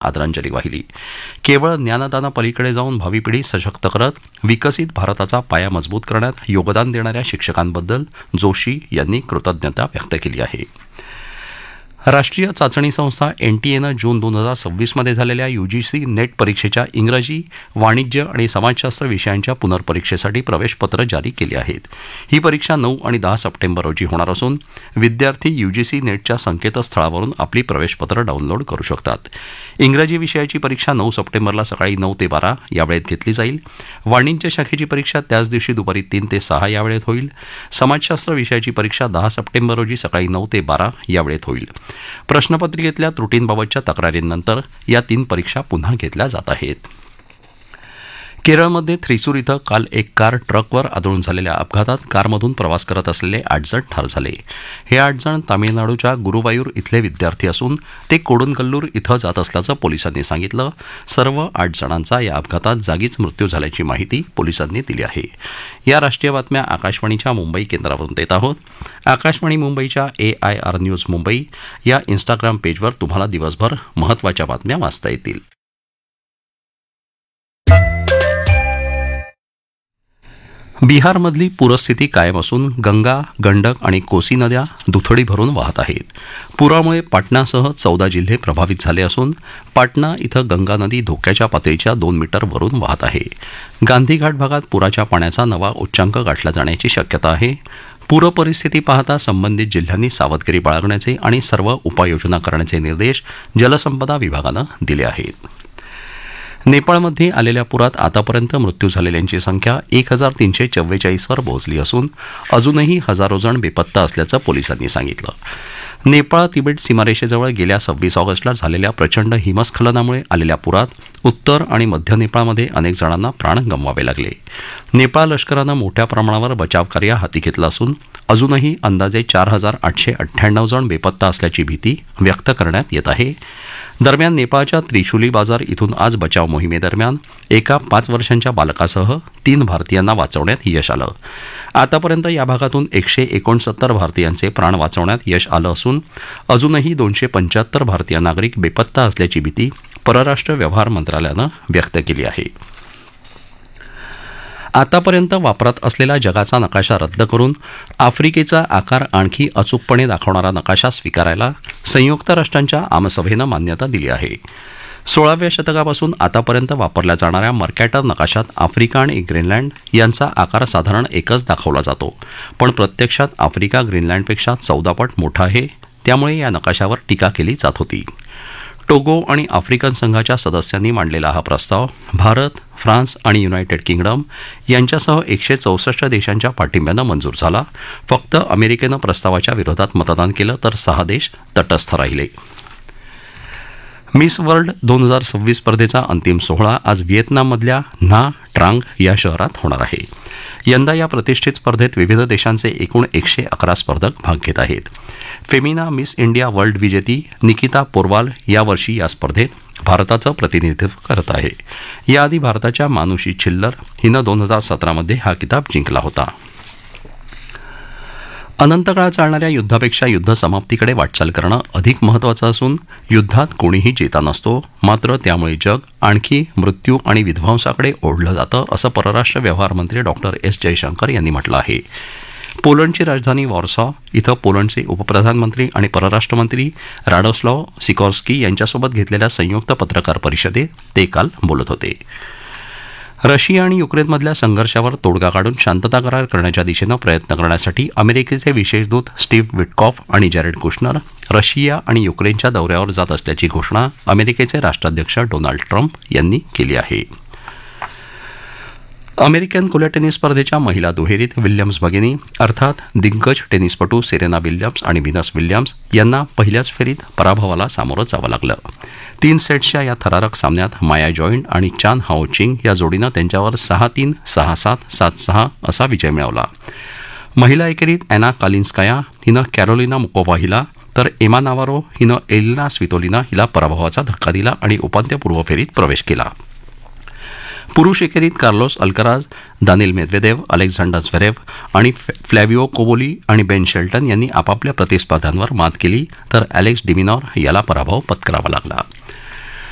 आदरांजली वाहिली. केवळ ज्ञानदानापलीकडे जाऊन भावी पिढी सशक्त करत विकसित भारताचा पाया मजबूत करण्यात योगदान देणाऱ्या शिक्षकांबद्दल जोशी यांनी कृतज्ञता व्यक्त केली आहे. राष्ट्रीय चाचणी संस्था एनटीएनं जून 2026 मध्ये झालेल्या यूजीसी नेट परीक्षेच्या इंग्रजी, वाणिज्य आणि समाजशास्त्र विषयांच्या पुनर्परीक्षेसाठी प्रवेशपत्र जारी केली आहेत. ही परीक्षा 9 आणि 10 सप्टेंबर रोजी होणार असून विद्यार्थी यूजीसी नेटच्या संकेतस्थळावरून आपली प्रवेशपत्र डाउनलोड करू शकतात. इंग्रजी विषयाची परीक्षा 9 सप्टेंबरला सकाळी 9 ते 12 या वेळेत घेतली जाईल. वाणिज्य शाखेची परीक्षा त्याच दिवशी दुपारी 3 ते 6 या वेळेत होईल. समाजशास्त्र विषयाची परीक्षा 10 सप्टेंबर रोजी सकाळी 9 ते 12 या वेळेत होईल. प्रश्नपत्रिकेतल्या त्रुटींबाबतच्या तक्रारींनंतर या 3 परीक्षा पुन्हा घेतल्या जात आहेत. केरळमध्ये थ्रिसूर इथं काल एक कार ट्रकवर आदळून झालेल्या अपघातात कारमधून प्रवास करत असलेले 8 जण ठार झाले. हे 8 जण तामिळनाडूच्या गुरुवायूर इथले विद्यार्थी असून ते कोडुंगल्लूर इथं जात असल्याचं पोलिसांनी सांगितलं. सर्व 8 जणांचा या अपघातात जागीच मृत्यू झाल्याची माहिती पोलिसांनी दिली आहे. या राष्ट्रीय बातम्या आकाशवाणीच्या मुंबई केंद्रावरून देत आहोत. आकाशवाणी मुंबईच्या AIR न्यूज मुंबई या इन्स्टाग्राम पेजवर तुम्हाला दिवसभर महत्त्वाच्या बातम्या वाचता येतील. बिहारमधली पूरस्थिती कायम असून गंगा, गंडक आणि कोसी नद्या दुथडी भरून वाहत आहेत. पुरामुळे पाटणासह 14 जिल्हे प्रभावित झाले असून पाटणा इथं गंगा नदी धोक्याच्या पातळीच्या 2 मीटर वरून वाहत आहे. गांधीघाट भागात पुराच्या पाण्याचा नवा उच्चांक गाठला जाण्याची शक्यता आहे. पूरपरिस्थिती पाहता संबंधित जिल्ह्यांनी सावधगिरी बाळगण्याचे आणि सर्व उपाययोजना करण्याचे निर्देश जलसंपदा विभागानं दिले आहेत. नेपाळमध्ये आलेल्या पुरात आतापर्यंत मृत्यू झालेल्यांची संख्या 1344 वर पोहोचली असून अजूनही हजारो जण बेपत्ता असल्याचं पोलिसांनी सांगितलं. नेपाळ तिबेट सीमारेषेजवळ गेल्या 26 ऑगस्टला झालेल्या प्रचंड हिमस्खलनामुळे आलेल्या पुरात उत्तर आणि मध्य नेपाळमध्ये अनेक जणांना प्राण गमवावे लागले. नेपाळ लष्करानं मोठ्या प्रमाणावर बचावकार्य हाती घेतलं असून अजूनही अंदाजे 4898 जण बेपत्ता असल्याची भीती व्यक्त करण्यात येत आहे. दरम्यान नेपाळच्या त्रिशुली बाजार इथून आज बचाव मोहिमेदरम्यान एका 5 वर्षांच्या बालकासह 3 भारतीयांना वाचवण्यात यश आलं. आतापर्यंत या भागातून 169 भारतीयांचे प्राण वाचवण्यात यश आलं असून अजूनही 275 भारतीय नागरिक बेपत्ता असल्याची भीती परराष्ट्र व्यवहार मंत्रालयानं व्यक्त केली आहे. आतापर्यंत वापरात असलेला जगाचा नकाशा रद्द करून आफ्रिकेचा आकार आणखी अचूकपणे दाखवणारा नकाशा स्वीकारायला संयुक्त राष्ट्रांच्या आमसभेनं मान्यता दिली आहे. 16व्या शतकापासून आतापर्यंत वापरल्या जाणाऱ्या मर्कॅटर नकाशात आफ्रिका आणि ग्रीनलँड यांचा आकार साधारण एकच दाखवला जातो, पण प्रत्यक्षात आफ्रिका ग्रीनलँडपेक्षा 14 पट मोठा आहे. त्यामुळे या नकाशावर टीका केली जात होती. टोगो आणि आफ्रिकन संघाच्या सदस्यांनी मांडलेला हा प्रस्ताव भारत, फ्रान्स आणि युनायटेड किंगडम यांच्यासह 164 देशांच्या पाठिंब्यानं मंजूर झाला. फक्त अमेरिकेनं प्रस्तावाच्या विरोधात मतदान केलं तर 6 देश तटस्थ राहिले. मिस वर्ल्ड 2026 स्पर्धेचा अंतिम सोहळा आज व्हिएतनाममधल्या न्हा ट्रांग या शहरात होणार आहे. यंदा या प्रतिष्ठित स्पर्धेत विविध देशांचे एकूण 111 स्पर्धक भाग घेत आहेत. फेमिना मिस इंडिया वर्ल्ड विजेती निकिता पोरवाल यावर्षी या स्पर्धेत भारताचं प्रतिनिधित्व करत आहे. याआधी भारताच्या मानुषी छिल्लर हिनं 2017 मध्ये हा किताब जिंकला होता. अनंतकाळ चालणाऱ्या युद्धापेक्षा युद्ध समाप्तीकडे वाटचाल करणं अधिक महत्त्वाचं असून युद्धात कोणीही जेता नसतो, मात्र त्यामुळे जग आणखी मृत्यू आणि विध्वंसाकडे ओढलं जातं असं परराष्ट्र व्यवहार मंत्री डॉक्टर एस जयशंकर यांनी म्हटलं आहे. पोलंडची राजधानी वॉर्सॉ इथं पोलंडचे उपप्रधानमंत्री आणि परराष्ट्रमंत्री राडोस्लाव सिकॉर्स्की यांच्यासोबत घेतलेल्या संयुक्त पत्रकार परिषदेत ते काल बोलत होते. रशिया आणि युक्रेनमधल्या संघर्षावर तोडगा काढून शांतता करार करण्याच्या दिशेनं प्रयत्न करण्यासाठी अमेरिकेचे विशेष दूत स्टीव्ह विटकॉफ आणि जॅरेड कुशनर रशिया आणि युक्रेनच्या दौऱ्यावर जात असल्याची घोषणा अमेरिकेचे राष्ट्राध्यक्ष डोनाल्ड ट्रम्प यांनी केली आहे. अमेरिकन खुल्या टेनिस स्पर्धेच्या महिला दुहेरीत विल्यम्स भगिनी अर्थात दिग्गज टेनिसपटू सेरेना विल्यम्स आणि व्हिनस विल्यम्स यांना पहिल्याच फेरीत पराभवाला सामोरं जावं लागलं. 3 सेट्सच्या या थरारक सामन्यात माया जॉईंट आणि चान हाओ चिंग या जोडीनं त्यांच्यावर 6-3, 6-7, 7-6 असा विजय मिळवला. महिला एकेरीत अॅना कालिन्स्काया हिनं कॅरोलिना मुकोवा हिला तर एमा नावारो हिनं एलिना स्वितोलिना हिला पराभवाचा धक्का दिला आणि उपांत्यपूर्व फेरीत प्रवेश केला. पुरुष एकेरीत Carlos Alcaraz, Daniil Medvedev, Alexander झ्वेरेव्ह आणि फ्लॅविओ कोबोली आणि बेन शेल्टन यांनी आपापल्या प्रतिस्पर्ध्यांवर मात केली तर अलेक्स डिमिनॉर याला पराभव पत्करावा लागला.